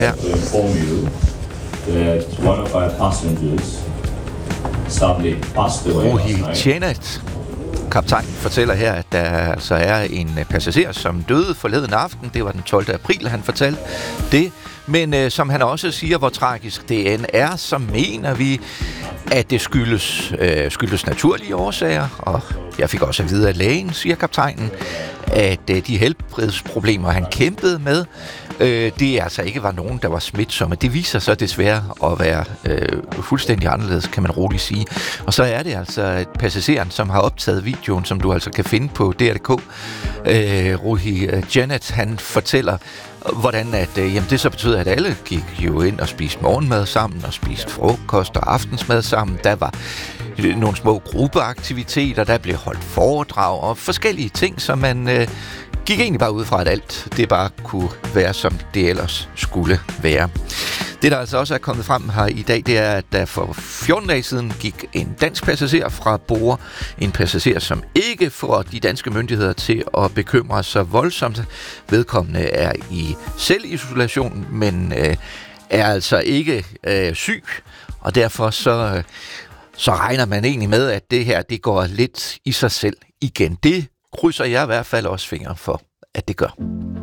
Ja. To inform you that one of our passengers sadly passed away last Ruhi night. Janet, kaptajn, fortæller her, at der altså er en passager, som døde forleden aften. Det var den 12. april, han fortalte det. Men som han også siger, hvor tragisk det end er, så mener vi, at det skyldes naturlige årsager. Og jeg fik også at vide af lægen, siger kaptajnen, at de helbredsproblemer, han kæmpede med, det altså ikke var nogen, der var smitsomme. Det viser sig desværre at være fuldstændig anderledes, kan man roligt sige. Og så er det altså passageren, som har optaget videoen, som du altså kan finde på DR.dk. Ruhi Janet, han fortæller, hvordan at, det så betyder, at alle gik jo ind og spiste morgenmad sammen, og spiste frokost og aftensmad sammen. Der var nogle små gruppeaktiviteter, der blev holdt foredrag og forskellige ting, som man gik egentlig bare ud fra, at alt det bare kunne være, som det ellers skulle være. Det, der altså også er kommet frem her i dag, det er, at der for 14 dage siden gik en dansk passager fra bord. En passager, som ikke får de danske myndigheder til at bekymre sig voldsomt. Vedkommende er i selvisolation, men er altså ikke syg, og derfor så regner man egentlig med, at det her, det går lidt i sig selv igen. Det krydser jeg i hvert fald også fingre for, at det gør.